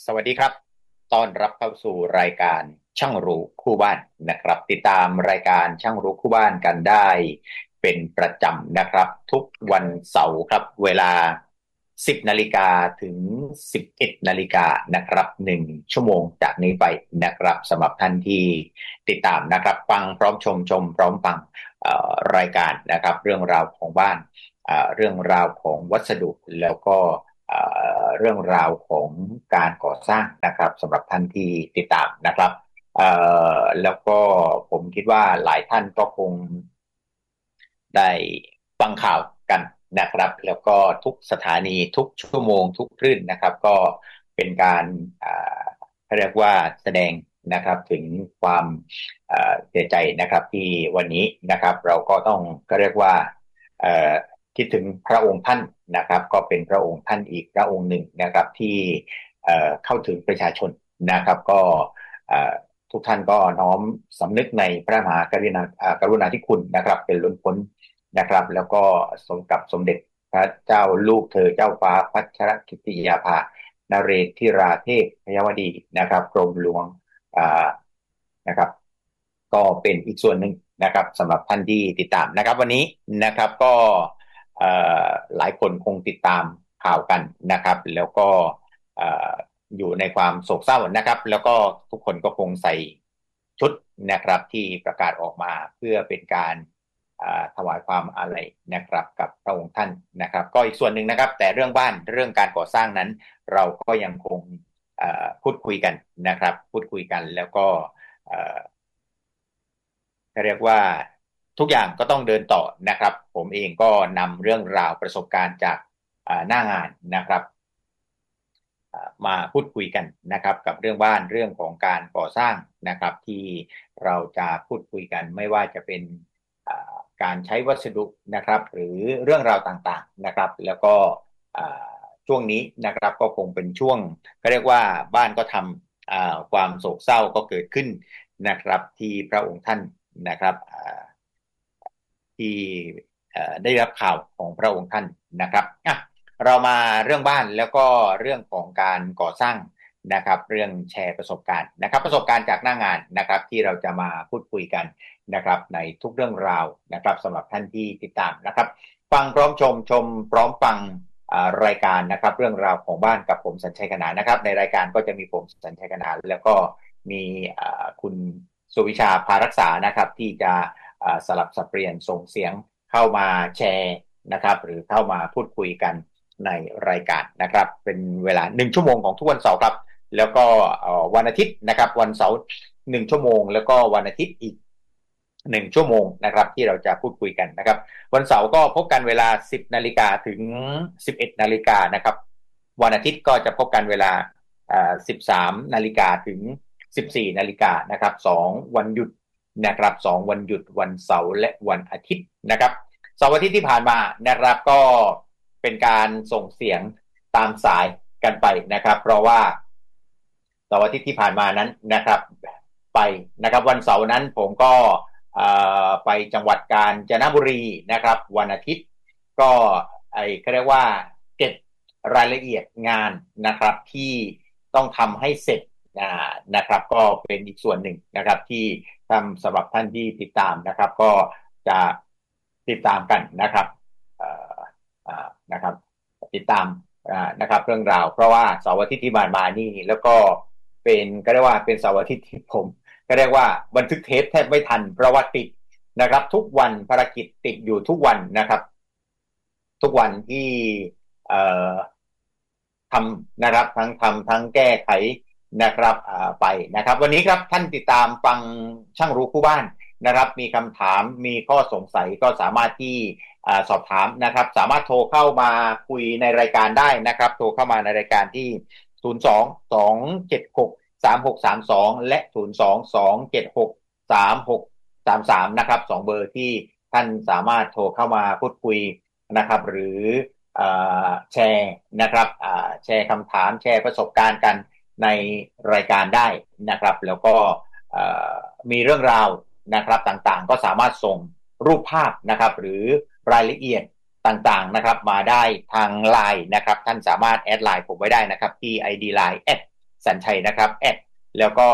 สวัสดีครับต้อนรับเข้าสู่รายการช่างรู้คู่บ้านนะครับติดตามรายการช่างรู้คู่บ้านกันได้เป็นประจำนะครับทุกวันเสาร์ครับเวลา10นาฬิกาถึง11นาฬิกานะครับ1 ชั่วโมงจากนี้ไปนะครับสำหรับท่านที่ติดตามนะครับฟังพร้อมชมพร้อมฟังรายการนะครับเรื่องราวของบ้านเรื่องราวของวัสดุแล้วก็เรื่องราวของการก่อสร้างนะครับสำหรับท่านที่ติดตามนะครับแล้วก็ผมคิดว่าหลายท่านก็คงได้ฟังข่าวกันนะครับแล้วก็ทุกสถานีทุกชั่วโมงทุกคลื่นนะครับก็เป็นการเรียกว่าแสดงนะครับถึงความเสียใจนะครับที่วันนี้นะครับเราก็ต้องก็เรียกว่าเอ่อคิดถึงพระองค์ท่านนะครับก็เป็นพระองค์ท่านอีกพระองค์หนึ่งนะครับที่เข้าถึงประชาชนนะครับก็ทุกท่านก็น้อมสำนึกในพระมหากรุณาธิคุณนะครับเป็นล้นพ้นนะครับแล้วก็สมกับสมเด็จพระเจ้าลูกเธอเจ้าฟ้าพัชรกิติยาภานเรศทิราเทพพยวดีนะครับกรมหลวงนะครับก็เป็นอีกส่วนหนึ่งนะครับสำหรับท่านที่ติดตามนะครับวันนี้นะครับก็หลายคนคงติดตามข่าวกันนะครับแล้วก็อยู่ในความโศกเศร้านะครับแล้วก็ทุกคนก็คงใส่ชุดนะครับที่ประกาศออกมาเพื่อเป็นการถวายความอาลัยนะครับกับพระองค์ท่านนะครับก็อีกส่วนหนึ่งนะครับแต่เรื่องบ้านเรื่องการก่อสร้างนั้นเราก็ยังคงพูดคุยกันนะครับพูดคุยกันแล้วก็เรียกว่าทุกอย่างก็ต้องเดินต่อนะครับผมเองก็นำเรื่องราวประสบการณ์จากหน้างานนะครับมาพูดคุยกันนะครับกับเรื่องบ้านเรื่องของการก่อสร้างนะครับที่เราจะพูดคุยกันไม่ว่าจะเป็นการใช้วัสดุนะครับหรือเรื่องราวต่างๆนะครับแล้วก็ช่วงนี้นะครับก็คงเป็นช่วงก็เรียกว่าบ้านก็ทำความโศกเศร้าก็เกิดขึ้นนะครับที่พระองค์ท่านนะครับที่ได้รับข่าวของพระองค์ท่านนะครับเรามาเรื่องบ้านแล้วก็เรื่องของการก่อสร้างนะครับเรื่องแชร์ประสบการณ์นะครับประสบการณ์จากหน้างานนะครับที่เราจะมาพูดคุยกันนะครับในทุกเรื่องราวนะครับสำหรับท่านที่ติดตามนะครับฟังพร้อมชมพร้อมฟังรายการนะครับเรื่องราวของบ้านกับผมสัญชัยคณานะครับในรายการก็จะมีผมสัญชัยคณาแล้วก็มีคุณสุวิชาภารักษานะครับที่จะสลับสับเปลี่ยนส่งเสียงเข้ามาแชร์นะครับหรือเข้ามาพูดคุยกันในรายการนะครับเป็นเวลา1 ชั่วโมงของทุกวันเสาร์ครับแล้วก็วันอาทิตย์นะครับวันเสาร์1 ชั่วโมงแล้วก็วันอาทิตย์อีก1 ชั่วโมงนะครับที่เราจะพูดคุยกันนะครับวันเสาร์ก็พบกันเวลา10นาฬิกาถึง11นาฬิกานะครับวันอาทิตย์ก็จะพบกันเวลา13นาฬิกาถึง14นาฬิกานะครับ2 วันหยุดนะครับ2 วันหยุดวันเสาร์และวันอาทิตย์นะครับเสาร์อาทิตย์ที่ผ่านมานะครับก็เป็นการส่งเสียงตามสายกันไปนะครับเพราะว่าเสาร์อาทิตย์ที่ผ่านมานั้นนะครับไปนะครับวันเสาร์นั้นผมก็ไปจังหวัดกาญจนบุรีนะครับวันอาทิตย์ก็เขาเรียกว่าเก็บรายละเอียดงานนะครับที่ต้องทำให้เสร็จนะครับก็เป็นอีกส่วนหนึ่งนะครับที่ทำสำหรับท่านที่ติดตามนะครับก็จะติดตามกันนะครับนะครับติดตามนะครับเรื่องราวเพราะว่าเสาร์อาทิตย์ที่ผ่านมานี่แล้วก็เป็นก็เรียกว่าเป็นเสาร์อาทิตย์ที่ผมก็เรียกว่าบันทึกเทปแทบไม่ทันเพราะว่าติดนะครับทุกวันภารกิจติดอยู่ทุกวันนะครับทุกวันที่ทำนะครับทั้งทำทั้งแก้ไขนะครับไปนะครับวันนี้ครับท่านติดตามฟังช่างรู้คู่บ้านนะครับมีคำถามมีข้อสงสัยก็สามารถที่สอบถามนะครับสามารถโทรเข้ามาคุยในรายการได้นะครับโทรเข้ามาในรายการที่02-276-3632และ02-276-3633นะครับ2เบอร์ที่ท่านสามารถโทรเข้ามาพูดคุยนะครับหรือแชร์นะครับแชร์คำถามแชร์ประสบการณ์กันในรายการได้นะครับแล้วก็มีเรื่องราวนะครับต่างๆก็สามารถส่งรูปภาพนะครับหรือรายละเอียดต่างๆนะครับมาได้ทาง LINE นะครับท่านสามารถแอดไลน์ผมไว้ได้นะครับที่ ID LINE สัญชัยนะครับแล้วก็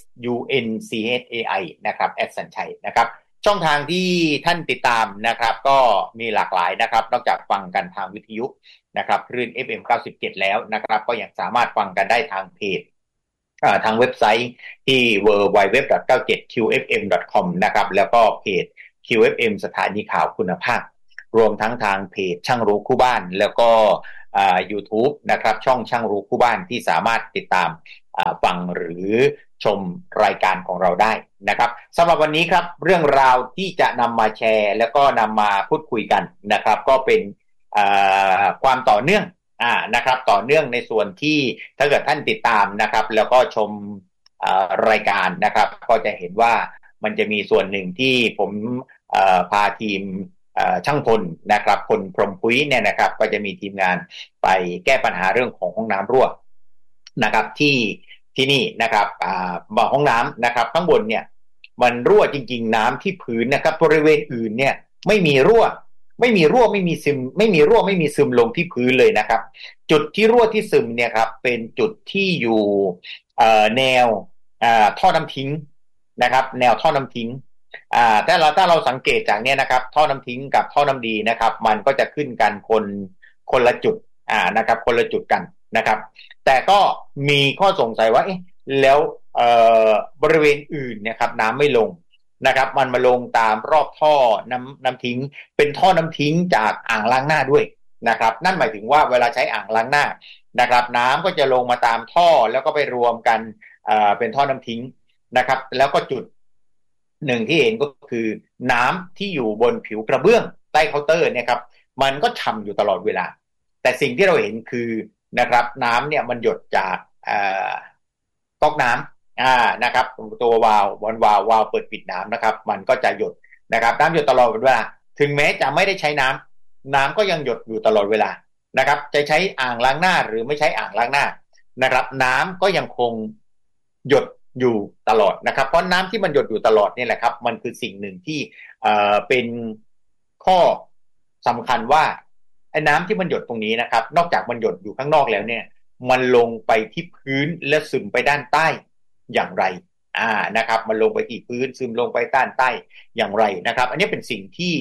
SUNCHAI นะครับสัญชัยนะครับช่องทางที่ท่านติดตามนะครับก็มีหลากหลายนะครับนอกจากฟังกันทางวิทยุนะครับคลื่น FM 97แล้วนะครับก็ยังสามารถฟังกันได้ทางเพจทางเว็บไซต์ที่ www.97qfm.com นะครับแล้วก็เพจ QFM สถานีข่าวคุณภาพรวมทั้งทางเพจช่างรู้คู่บ้านแล้วก็YouTube นะครับช่องช่างรู้คู่บ้านที่สามารถติดตามฟังหรือชมรายการของเราได้นะครับสำหรับวันนี้ครับเรื่องราวที่จะนำมาแชร์แล้วก็นำมาพูดคุยกันนะครับก็เป็นความต่อเนื่องนะครับต่อเนื่องในส่วนที่ถ้าเกิดท่านติดตามนะครับแล้วก็ชมรายการนะครับก็จะเห็นว่ามันจะมีส่วนหนึ่งที่ผมพาทีมช่างพลนะครับคนพรหมพุ้ยเนี่ยนะครับก็จะมีทีมงานไปแก้ปัญหาเรื่องของห้องน้ำรั่วนะครับที่นี่นะครับห้องน้ำนะครับข้างบนเนี่ยมันรั่วจริงๆน้ำที่พื้นนะครับบริเวณอื่นเนี่ยไม่มีรั่วไม่มีซึมไม่มีรั่วไม่มีซึมลงที่พื้นเลยนะครับจุดที่รั่วที่ซึมเนี่ยครับเป็นจุดที่อยู่แนวท่อน้ำทิ้งนะครับแนวท่อน้ำทิ้งถ้าเราสังเกตจากเนี้ยนะครับท่อน้ำทิ้งกับท่อน้ำดีนะครับมันก็จะขึ้นกันคนละจุดนะครับคนละจุดกันนะครับแต่ก็มีข้อสงสัยว่าเอ๊ะแล้วบริเวณอื่นเนี่ยครับน้ำไม่ลงนะครับมันมาลงตามรอบท่อน้ำทิ้งเป็นท่อน้ำทิ้งจากอ่างล้างหน้าด้วยนะครับนั่นหมายถึงว่าเวลาใช้อ่างล้างหน้านะครับน้ำก็จะลงมาตามท่อแล้วก็ไปรวมกันเป็นท่อน้ำทิ้งนะครับแล้วก็จุดหนึ่งที่เห็นก็คือน้ำที่อยู่บนผิวกระเบื้องใต้เคาน์เตอร์เนี่ยครับมันก็ฉ่ำอยู่ตลอดเวลาแต่สิ่งที่เราเห็นคือนะครับน้ำเนี่ยมันหยดจากก๊อกน้ำนะครับตัววาล์วเปิดปิดน้ำนะครับมันก็จะหยดนะครับน้ำหยดตลอดเวลาถึงแม้จะไม่ได้ใช้น้ำก็ยังหยดอยู่ตลอดเวลานะครับจะใช้อ่างล้างหน้าหรือไม่ใช้อ่างล้างหน้านะครับน้ำก็ยังคงหยดอยู่ตลอดนะครับเพราะน้ำที่มันหยดอยู่ตลอดนี่แหละครับมันคือสิ่งหนึ่งที่เป็นข้อสำคัญว่าไอ้น้ำที่มันหยดตรงนี้นะครับนอกจากมันหยดอยู่ข้างนอกแล้วเนี่ยมันลงไปที่พื้นและซึมไปด้านใต้อย่างไรนะครับมันลงไปที่พื้นซึมลงไปด้านใต้อย่างไรนะครับอันนี้เป็นสิ่งที่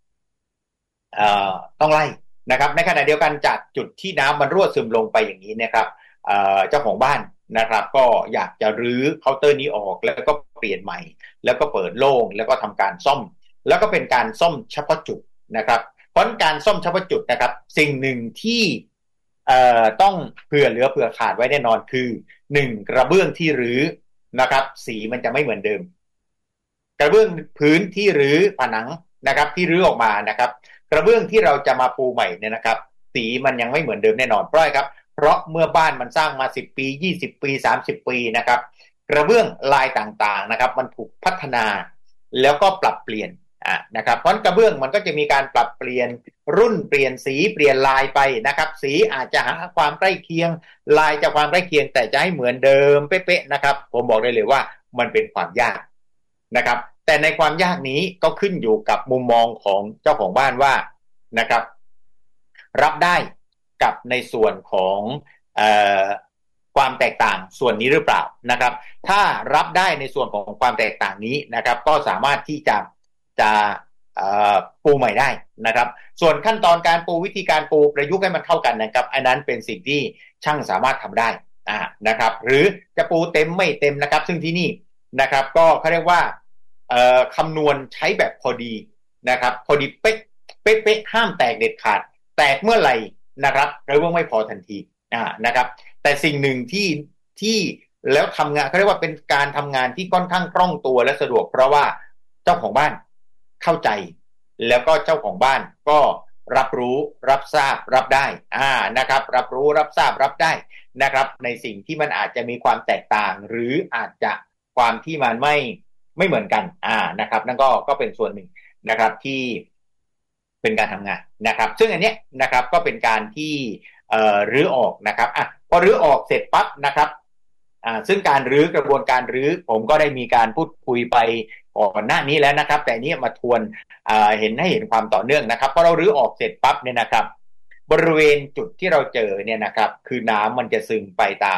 ต้องไล่นะครับในขณะเดียวกันจากจุดที่น้ำมันรั่วซึมลงไปอย่างนี้นะครับเจ้าของบ้านนะครับก็อยากจะรื้อเคาน์เตอร์นี้ออกแล้วก็เปลี่ยนใหม่แล้วก็เปิดโล่งแล้วก็ทำการซ่อมแล้วก็เป็นการซ่อมเฉพาะจุดนะครับเพราะการซ่อมเฉพาะจุดนะครับสิ่งหนึ่งที่ต้องเผื่อเหลือเผื่อขาดไว้แน่นอนคือ1กระเบื้องที่รื้อนะครับสีมันจะไม่เหมือนเดิมกระเบื้องพื้นที่รื้อผนังนะครับที่รื้อออกมานะครับกระเบื้องที่เราจะมาปูใหม่เนี่ยนะครับสีมันยังไม่เหมือนเดิมแน่นอนเพราะอะไรครับเพราะเมื่อบ้านมันสร้างมา10ปี20ปี30ปีนะครับกระเบื้องลายต่างๆนะครับมันถูกพัฒนาแล้วก็ปรับเปลี่ยนนะครับเพราะกระเบื้องมันก็จะมีการปรับเปลี่ยนรุ่นเปลี่ยนสีเปลี่ยนลายไปนะครับสีอาจจะหาความใกล้เคียงลายจะความใกล้เคียงแต่จะให้เหมือนเดิมเป๊ะๆนะครับผมบอกได้เลยว่ามันเป็นความยากนะครับแต่ในความยากนี้ก็ขึ้นอยู่กับมุมมองของเจ้าของบ้านว่านะครับรับได้กับในส่วนของความแตกต่างส่วนนี้หรือเปล่านะครับถ้ารับได้ในส่วนของความแตกต่างนี้นะครับก็สามารถที่จะปูใหม่ได้นะครับส่วนขั้นตอนการปูวิธีการปูประยุกต์ให้มันเข้ากันนะครับอันนั้นเป็นสิ่งที่ช่างสามารถทำได้นะครับหรือจะปูเต็มไม่เต็มนะครับซึ่งที่นี่นะครับก็เขาเรียกว่าคำนวณใช้แบบพอดีนะครับพอดีเป๊ะห้ามแตกเด็ดขาดแตกเมื่อไหร่นะครับกระเบื้องไม่พอทันทีนะครับแต่สิ่งหนึ่งที่แล้วทำงานเขาเรียกว่าเป็นการทำงานที่ค่อนข้างคล่องตัวและสะดวกเพราะว่าเจ้าของบ้านเข้าใจแล้วก็เจ้าของบ้านก็รับรู้รับทราบรับได้นะครับรับรู้รับทราบรับได้นะครับในสิ่งที่มันอาจจะมีความแตกต่างหรืออาจจะความที่มันไม่เหมือนกันนะครับนั่นก็เป็นส่วนหนึ่งนะครับที่เป็นการทำงานนะครับซึ่งอันนี้นะครับก็เป็นการที่รื้อออกนะครับพอรื้อออกเสร็จปั๊บนะครับซึ่งการรื้อกระบวนการรื้อผมก็ได้มีการพูดคุยไปก่อนหน้านี้แล้วนะครับแต่นี้มาทวนเห็นความต่อเนื่องนะครับพอเรารื้อออกเสร็จปั๊บเนี่ยนะครับบริเวณจุดที่เราเจอเนี่ยนะครับคือน้ำมันจะซึมไปตาม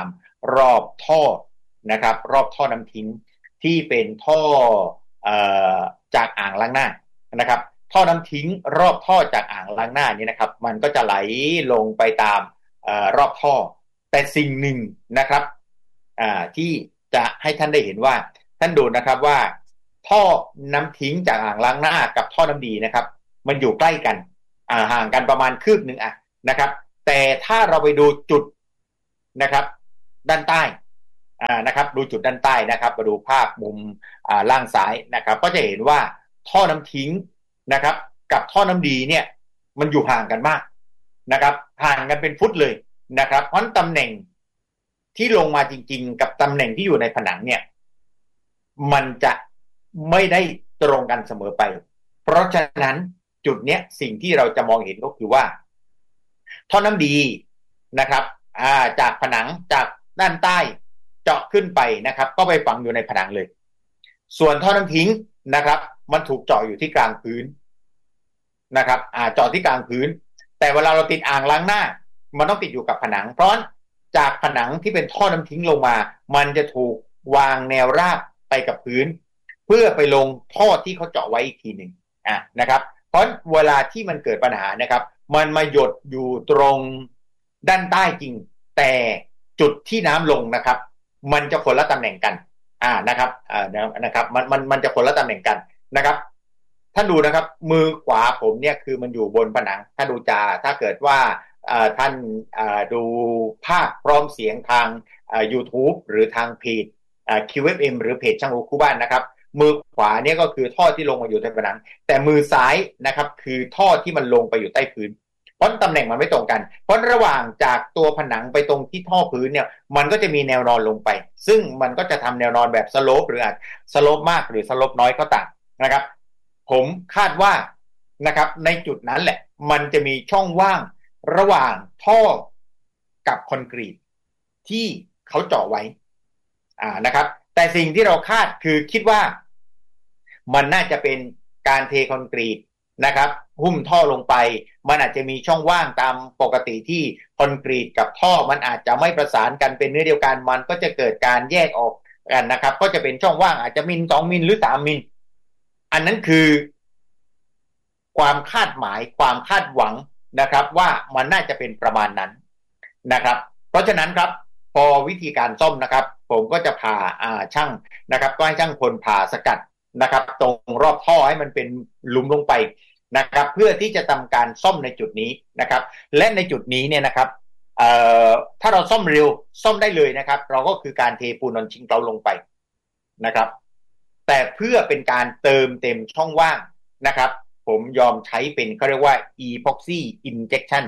รอบท่อนะครับรอบท่อน้ำทิ้งที่เป็นท่อจากอ่างล้างหน้านะครับท่อน้ำทิ้งรอบท่อจากอ่างล้างหน้านี่นะครับมันก็จะไหลลงไปตามรอบท่อแต่สิ่งหนึ่งนะครับที่จะให้ท่านได้เห็นว่าท่านดูนะครับว่าท่อน้ำทิ้งจากอ่างล้างหน้ากับท่อน้ำดีนะครับมันอยู่ใกล้กันห่างกันประมาณคืบหนึ่งนะครับแต่ถ้าเราไปดูจุดนะครับด้านใต้นะครับดูจุดด้านใต้นะครับมาดูภาพมุมล่างซ้ายนะครับก็จะเห็นว่าท่อน้ำทิ้งนะครับกับท่อน้ำดีเนี่ยมันอยู่ห่างกันมากนะครับห่างกันเป็นฟุตเลยนะครับเพราะตำแหน่งที่ลงมาจริงๆกับตำแหน่งที่อยู่ในผนังเนี่ยมันจะไม่ได้ตรงกันเสมอไปเพราะฉะนั้นจุดเนี้ยสิ่งที่เราจะมองเห็นก็คือว่าท่อน้ำดีนะครับจากผนังจากด้านใต้เจาะขึ้นไปนะครับก็ไปฝังอยู่ในผนังเลยส่วนท่อน้ำทิ้งนะครับมันถูกเจาะอยู่ที่กลางพื้นนะครับเจาะที่กลางพื้นแต่เวลาเราติดอ่างล้างหน้ามันต้องติดอยู่กับผนังเพราะจากผนังที่เป็นท่อน้ำทิ้งลงมามันจะถูกวางแนวราบไปกับพื้นเพื่อไปลงท่อที่เขาเจาะไว้อีกทีหนึ่งนะครับเพราะเวลาที่มันเกิดปัญหานะครับมันมาหยดอยู่ตรงด้านใต้จริงแต่จุดที่น้ำลงนะครับมันจะคนละตำแหน่งกันนะครับนะครับมันจะคนละตำแหน่งกันนะครับท่านดูนะครับมือขวาผมเนี่ยคือมันอยู่บนผนังถ้าดูถ้าเกิดว่าท่านดูภาพพร้อมเสียงทางYouTube หรือทางเพจQFM หรือเพจช่างรู้คู่บ้านนะครับมือขวาเนี่ยก็คือท่อที่ลงมาอยู่ใต้ผนังแต่มือซ้ายนะครับคือท่อที่มันลงไปอยู่ใต้พื้นเพราะตำแหน่งมันไม่ตรงกันเพราะระหว่างจากตัวผนังไปตรงที่ท่อพื้นเนี่ยมันก็จะมีแนวนอนลงไปซึ่งมันก็จะทำแนวนอนแบบสโลปหรืออาจสโลปมากหรือสโลปน้อยก็ต่างนะครับผมคาดว่านะครับในจุดนั้นแหละมันจะมีช่องว่างระหว่างท่อกับคอนกรีตที่เขาเจาะไว้นะครับแต่สิ่งที่เราคาดคือคิดว่ามันน่าจะเป็นการเทคอนกรีตนะครับหุ้มท่อลงไปมันอาจจะมีช่องว่างตามปกติที่คอนกรีตกับท่อมันอาจจะไม่ประสานกันเป็นเนื้อเดียวกันมันก็จะเกิดการแยกออกกันนะครับก็จะเป็นช่องว่างอาจจะมิล2มิลหรือ3มิลอันนั้นคือความคาดหมายความคาดหวังนะครับว่ามันน่าจะเป็นประมาณนั้นนะครับเพราะฉะนั้นครับพอวิธีการซ่อมนะครับผมก็จะพาช่างนะครับก็ให้ช่างคนผ่าสกัดนะครับตรงรอบท่อให้มันเป็นหลุมลงไปนะครับเพื่อที่จะทำการซ่อมในจุดนี้นะครับและในจุดนี้เนี่ยนะครับถ้าเราซ่อมเร็วซ่อมได้เลยนะครับเราก็คือการเทปูนนอนชิงเกลาลงไปนะครับแต่เพื่อเป็นการเติมเต็มช่องว่างนะครับผมยอมใช้เป็นเขาเรียกว่า epoxy injection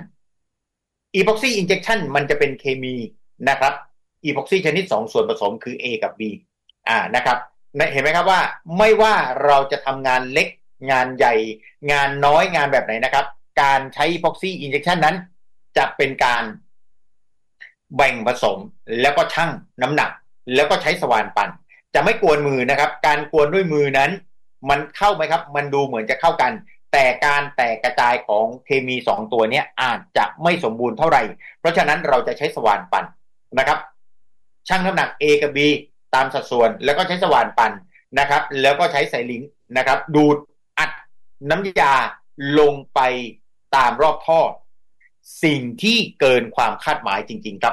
epoxy injection มันจะเป็นเคมีนะครับ epoxy ชนิด2ส่วนผสมคือ A กับ B นะครับเห็นไหมครับว่าไม่ว่าเราจะทำงานเล็กงานใหญ่งานน้อยงานแบบไหนนะครับการใช้ epoxy injection นั้นจะเป็นการแบ่งผสมแล้วก็ชั่งน้ำหนักแล้วก็ใช้สว่านปั่นจะไม่กวนมือนะครับการกวนด้วยมือนั้นมันเข้าไหมครับมันดูเหมือนจะเข้ากันแต่การแตกกระจายของเคมี2ตัวนี้อาจจะไม่สมบูรณ์เท่าไหร่เพราะฉะนั้นเราจะใช้สว่านปั่นนะครับชั่งน้ำหนัก A กับ B ตามสัดส่วนแล้วก็ใช้สว่านปั่นนะครับแล้วก็ใช้สายลิงก์นะครับดูดอัดน้ำยาลงไปตามรอบท่อสิ่งที่เกินความคาดหมายจริงๆครับ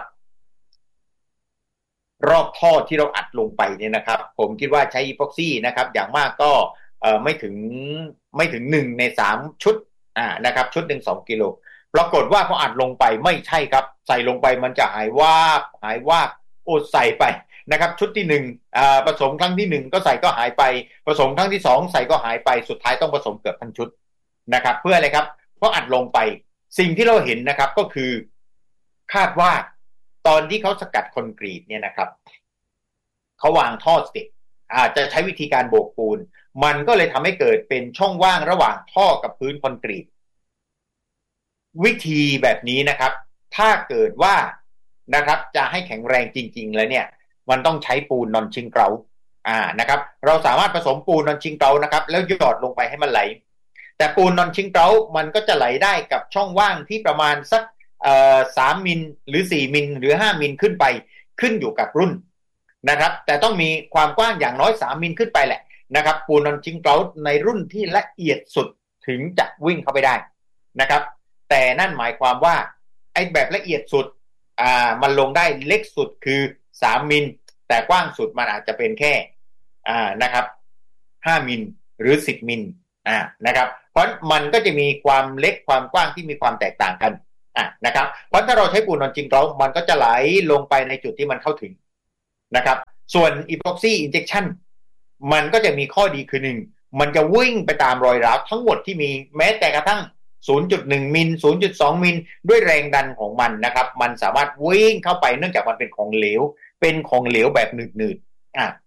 รอบท่อที่เราอัดลงไปเนี่ยนะครับผมคิดว่าใช้อีพ็อกซี่นะครับอย่างมากก็ไม่ถึง1 ใน 3ชุดนะครับชุดหนึ่ง2 กิโลปรากฏว่าพออัดลงไปไม่ใช่ครับใส่ลงไปมันจะหายวาบโอ้ใส่ไปนะครับชุดที่1ผสมครั้งที่1ก็ใส่ก็หายไปผสมครั้งที่2ใส่ก็หายไปสุดท้ายต้องผสมเกือบทั้งชุดนะครับเพื่ออะไรครับเพราะอัดลงไปสิ่งที่เราเห็นนะครับก็คือคาดว่าตอนที่เขาสกัดคอนกรีตเนี่ยนะครับเขาวางท่อสเต็ปจะใช้วิธีการโบกปูนมันก็เลยทำให้เกิดเป็นช่องว่างระหว่างท่อกับพื้นคอนกรีตวิธีแบบนี้นะครับถ้าเกิดว่านะครับจะให้แข็งแรงจริงๆแล้วเนี่ยมันต้องใช้ปูนนอนชิงเกลานะครับเราสามารถผสมปูนนอนชิงเกลานะครับแล้วหยอดลงไปให้มันไหลแต่ปูนนอนชิงเกลามันก็จะไหลได้กับช่องว่างที่ประมาณสัก3 มิลหรือ4 มิลหรือ5 มิลขึ้นไปขึ้นอยู่กับรุ่นนะครับแต่ต้องมีความกว้างอย่างน้อย3มิลขึ้นไปแหละนะครับปูนนอนจิงเกาในรุ่นที่ละเอียดสุดถึงจะวิ่งเข้าไปได้นะครับแต่นั่นหมายความว่าไอ้แบบละเอียดสุดมันลงได้เล็กสุดคือ3มิลแต่กว้างสุดมันอาจจะเป็นแค่นะครับ5มิลหรือ10มิลนะครับเพราะมันก็จะมีความเล็กความกว้างที่มีความแตกต่างกันนะครับเพราะถ้าเราใช้ปูนนอนจิงเกามันก็จะไหลลงไปในจุดที่มันเข้าถึงนะครับส่วน epoxy injection มันก็จะมีข้อดีคือ1มันจะวิ่งไปตามรอยร้าวทั้งหมดที่มีแม้แต่กระทั่ง 0.1 มิล 0.2 มิลด้วยแรงดันของมันนะครับมันสามารถวิ่งเข้าไปเนื่องจากมันเป็นของเหลวแบบหนืด